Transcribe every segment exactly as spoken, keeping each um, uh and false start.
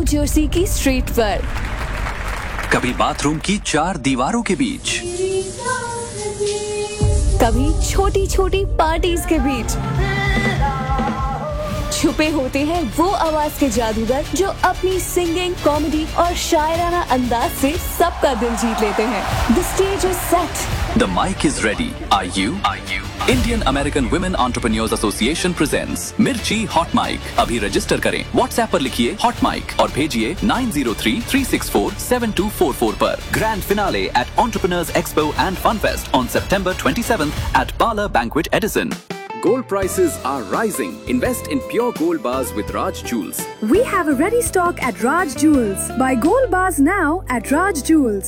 New Jersey की street पर, कभी बाथरूम की चार दीवारों के बीच, कभी छोटी छोटी पार्टीज के बीच छुपे होते हैं वो आवाज के जादूगर जो अपनी सिंगिंग, कॉमेडी और शायराना अंदाज से सबका दिल जीत लेते हैं। The stage is set, the mic is ready. Are you? Are you? Indian American Women Entrepreneurs Association presents मिर्ची हॉट माइक। अभी रजिस्टर करें, व्हाट्सएप पर लिखिए हॉट माइक और भेजिए nine zero three three six four seven to four four पर। Grand finale eight Entrepreneurs Expo and Fun Fest on September twenty-seventh at Parlor Banquet Edison. Gold prices are rising. Invest in pure gold bars with Raj Jewels. We have a ready stock at Raj Jewels. Buy gold bars now at Raj Jewels.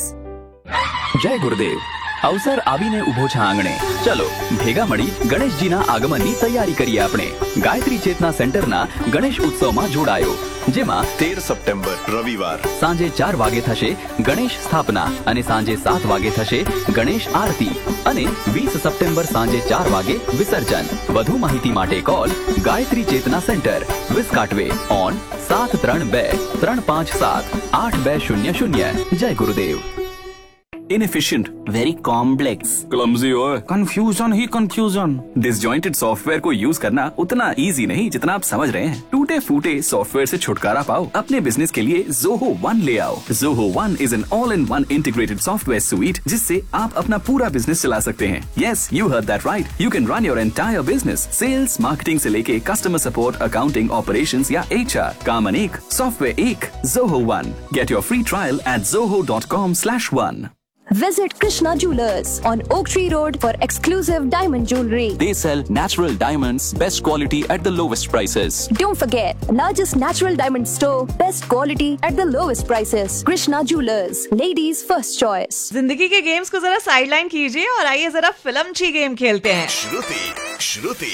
જય ગુરુદેવ। અવસર આવીને ઉભો છે આંગણે, ચલો ભેગા મળી ગણેશજીના આગમનની તૈયારી કરીએ આપણે। ગાયત્રી ચેતના સેન્ટરના ગણેશ ઉત્સવમાં જોડાયો, જેમાં તેર સપ્ટેમ્બર રવિવાર સાંજે ચાર વાગે થશે ગણેશ સ્થાપના અને સાંજે સાત વાગે થશે ગણેશ આરતી અને વીસ સપ્ટેમ્બર સાંજે ચાર વાગે વિસર્જન। વધુ માહિતી માટે call Gayatri Chetana centre, વિસ્કાટવે on સાત ત્રણ બે ત્રણ પાંચ સાત આઠ બે શૂન્ય શૂન્ય। જય ગુરુદેવ। Inefficient, very complex, क्लमजी ओए, confusion ही confusion। डिसजॉइंटेड सॉफ्टवेयर को यूज करना उतना इजी नहीं जितना आप समझ रहे हैं। टूटे फूटे सॉफ्टवेयर से छुटकारा पाओ, अपने बिजनेस के लिए Zoho One ले आओ। Zoho One is an all-in-one integrated software suite जिससे आप अपना पूरा बिजनेस चला सकते हैं। Yes, you heard that right. You can run your entire business, sales, marketing से लेके कस्टमर सपोर्ट, अकाउंटिंग, ऑपरेशंस या एच आर, काम अनेक, सॉफ्टवेयर एक। Zoho One. Get your free trial at zoho dot com slash one. visit Krishna Jewelers on Oak Tree Road for exclusive diamond jewelry. They sell natural diamonds, best quality at the lowest prices. Don't forget, largest natural diamond store, best quality at the lowest prices. Krishna Jewelers, ladies first choice. जिंदगी के games को जरा sideline कीजिए और आइए जरा film ची game खेलते हैं। श्रुति श्रुति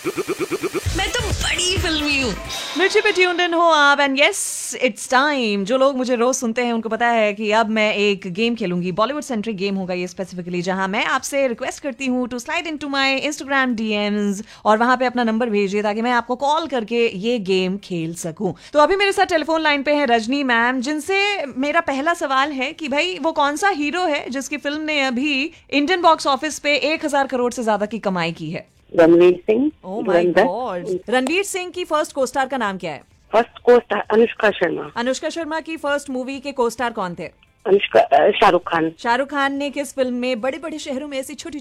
श्रुति मैं तो बड़ी फिल्मी हूँ। मिर्ची पे ट्यून्ड इन हो आप, एंड यस इट्स टाइम। जो लोग मुझे रोज सुनते हैं उनको पता है कि अब मैं एक गेम खेलूंगी। बॉलीवुड सेंट्रिक गेम होगा ये स्पेसिफिकली, जहां मैं आपसे रिक्वेस्ट करती हूँ to slide into my Instagram DMs और वहां पे अपना नंबर भेजिए ताकि मैं आपको कॉल करके ये गेम खेल सकूं। तो अभी मेरे साथ टेलीफोन लाइन पे है रजनी मैम, जिनसे मेरा पहला सवाल है कि भाई वो कौन सा हीरो है जिसकी फिल्म ने अभी इंडियन बॉक्स ऑफिस पे एक हजार करोड़ से ज्यादा की कमाई की है? Ranveer Singh. Oh my God. Ranveer Singh की फर्स्ट कोस्टार का नाम क्या है? First co-star Anushka Sharma. अनुष्का शर्मा की फर्स्ट मूवी के कोस्टार कौन थे? अनुष्का शाहरुख खान। शाहरुख खान ने किस फिल्म में बड़े बड़े शहरों में ऐसी छोटी